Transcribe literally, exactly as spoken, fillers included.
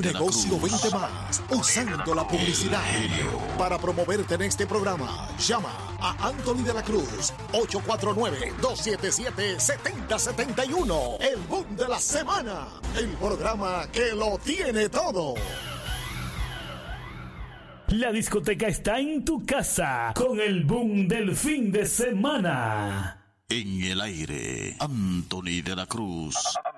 Negocio veinte más, usando la publicidad. Para promoverte en este programa, llama a Anthony de la Cruz, ocho cuatro nueve, dos siete siete, siete cero siete uno. El boom de la semana, el programa que lo tiene todo. La discoteca está en tu casa con el boom del fin de semana. En el aire, Anthony de la Cruz.